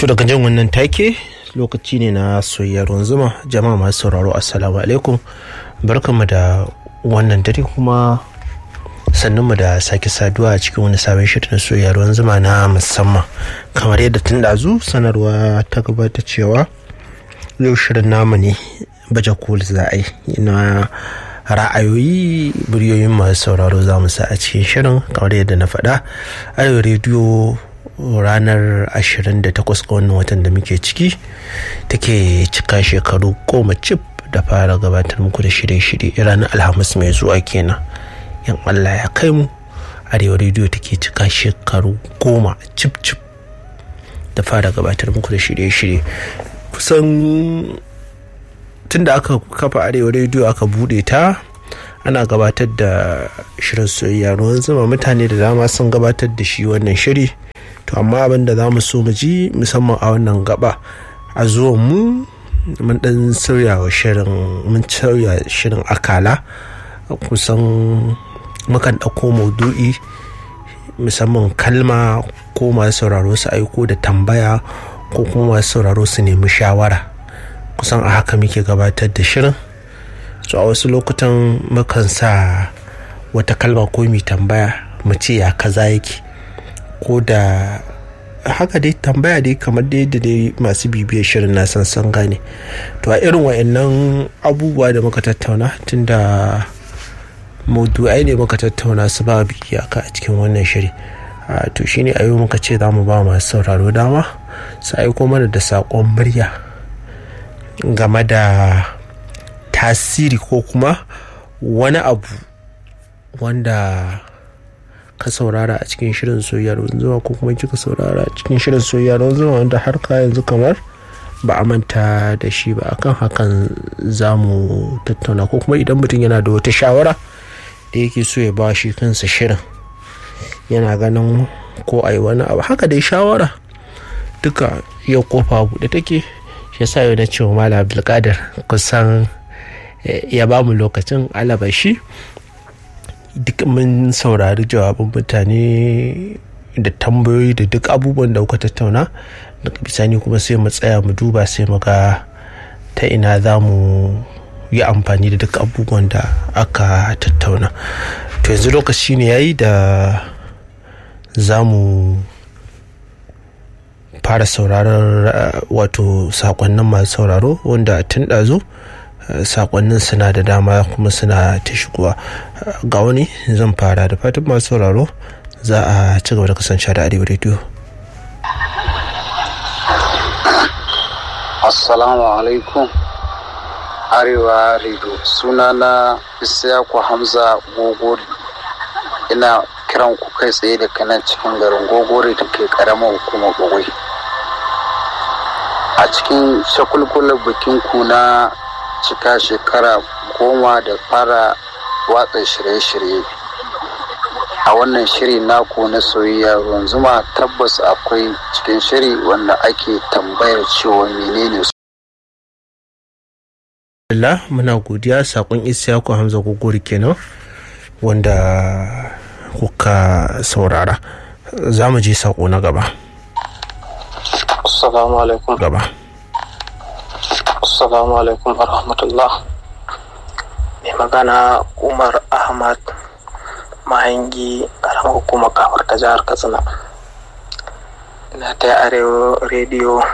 To daga jin wannan take lokaci ne na soyayyar zuma. Jama'a masu sauraro assalamu alaikum, barkanmu da wannan dare kuma sannunmu da sake saduwa a cikin wani sabon shirin na soyayyar zuma na musamman. Kamar yadda tun ɗazu sanarwa ta gabata cewa yau shirin namu ne baje koli za a yi na ra'ayoyi muryoyin masu sauraro za mu sa a cikin shirin. Kamar yadda na faɗa, Arewa rediyo ranar 28 ga wannan watan da muke ciki take cika shekaru 10 cif da fara gabatar muku da shirye-shirye. Ranar Alhamis mai zuwa kenan, yan Allah ya kai mu, Arewa rediyo take cika shekaru 10 cif da fara gabatar muku da shirye-shirye. Kusan tunda aka kafa Arewa rediyo aka bude ta, ana gabatar da shirin soyayya ruwan zuma. Mutane da dama sun gabatar da shi wannan shiri, to amma abin da za mu so mu ji musamman a wannan gaba a zuwan mu mun dan sauya shirin akala. Kusan mukan ɗauko maudu'i musamman kalma, ko masu sauraro su aiko da tambaya, ko kuma masu sauraro su nemi shawara. Kusan a haka muke gabatar da shirin. So a wasu lokutan mukan sa wata kalma ko mai tambaya mu ce ya kaza yake, ko da haka dai tambaya dai kamar dai da dai masu bibiyar shirin na san gane. To a irin wa'annan abubuwa da muka tattauna, tunda maudu'ai ne muka tattauna su ba iyaka a cikin wannan shiri, to shine a yau muka ce za mu ba masu sauraro dama su aiko mana da saƙon murya game da tasiri ko kuma wani abu wanda ka saurara a cikin shirin soyayya ruwan zuma, ko kuma kika saurara a cikin shirin soyayya ruwan zuma wanda har ka yanzu kamar ba a manta da shi ba. Akan hakan za mu tattauna, ko kuma idan mutum yana da wata shawara da yake so ya ba shi kansa shirin, yana ganin ko a yi wani abu haka dai shawara, duka yau kofa buɗe take. Shi yasa yau na cewa Malam Abdulkadir kusan ya ba mu lokacin alabashi, duk mun saurari jawabin mutane da tambayoyi da duk abubuwan da kuka tattauna. Daga bisani kuma sai mu tsaya mu duba, sai mu ga ta ina za mu yi amfani da duk abubuwan da aka tattauna. To yanzu lokaci ne yayi da za mu fara sauraron wato sakonnin masu sauraro, wanda tun ɗazu sakonnin suna da dama kuma suna ta shigowa. Ga wani zan fara da fatan masu sauraro za a ci gaba da kasance da Arewa rediyo. Assalamu alaikum Arewa rediyo, sunana Isiyaku Hamza Gogori. Ina kiran ku kai tsaye da kanan cikin garin Gogori da ke karamar hukumar Bagwai. A cikin shakulkulan bikin ku na cika shekara 10 da fara watsa shirye-shirye, a wannan shiri naku na soyayya ruwan zuma, tabbas akwai cikin shiri wanda ake tambayar cewa menene su. Allah, muna godiya. Sakon Isiyaku Hamza Gogori kenan wanda kuka saurara. Za mu je sako na gaba. Assalamu alaikum. Assalamu alaikum wa rahmatullah. Mai magana Umar Ahmad Mahangi, karamar hukumar Kafar ta jihar Katsina. Na ta Arewa rediyo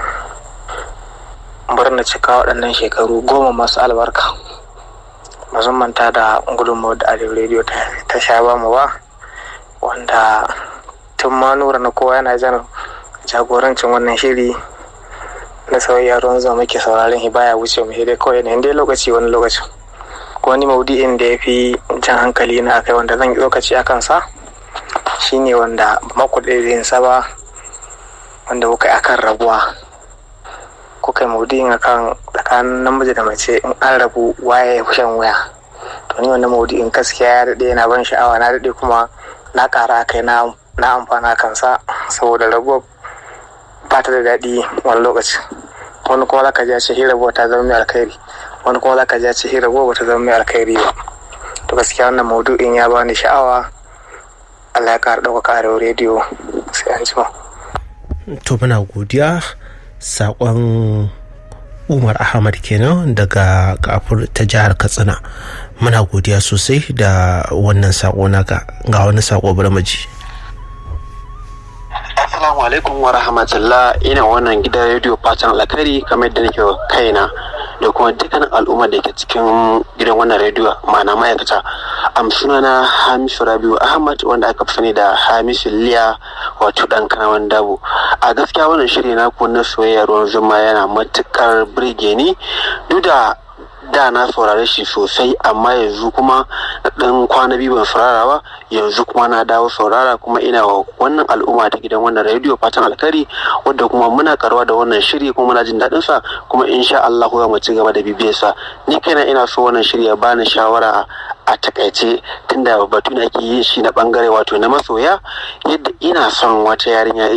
murna cika waɗannan shekaru 10 masu albarka. Musamman ta da gudunmawar da Arewa rediyo ta sha ba mu ba, wanda tun ma nura na kowa yana jan jagorancin wannan shiri na soyayya ruwan zama muke sauraron shi, baya wuce mu dai kawai ne dai lokaci wani lokacin. Wani maudu'in da ya fi jan hankali na akai wanda zan yi lokaci a kansa shine wanda makuɗin sa ba, wanda kuka yi akan rabuwa, kuka yi maudu'in akan tsakanin namiji da mace, in an rabu waye ya fi shan wuya. To ni wannan maudu'in gaskiya ya daɗe yana ban sha'awa, na daɗe kuma na ƙara akai na amfana kansa, saboda rabuwa ba ta da daɗi wani lokaci. Wani kuma za ka ji ce rabuwa ta zama mai alkhairi, wani kuma za ka ji ce rabuwa ba ta zama mai alkhairi ba. To gaskiya wannan maudu'in ya bani sha'awa. Allah ya ƙara ɗaukaka Arewa rediyo. Sai an jima. To muna godiya saƙon Umar Ahmad kenan daga Kafur ta jihar Katsina. Muna godiya sosai da wannan saƙo naka. Ga wani saƙo bari mu ji. Assalamu alaikum wa rahmatullah. Ina wannan gidan rediyo fatan alkhairi kamar da nake kaina da kuma dukkan al'umma da ke cikin gidan wannan rediyo, ma'ana ma'aikata. Sunana Hamisu Rabiu Ahmad, wanda aka fi sani da Hamisu Liya, wato dan Kanawan Dabo. A gaskiya wannan shiri na ku na soyayya ruwan zuma yana matukar birge ni, duk da na saurare shi sosai, amma yanzu kuma dan kwana biyu ban saurara ba, yanzu kuma na dawo saurara, kuma ina wa wannan al'umma ta gidan wannan rediyo fatan alkhairi, wadda kuma muna karuwa da wannan shiri kuma muna jin daɗin sa, kuma insha Allah za mu ci gaba da bibiyar sa. Ni kaina ina so wannan shiri ya bani shawara a takaice, tunda batu na ke yin shi na bangare wato na masoya, yadda ina son wata yarinya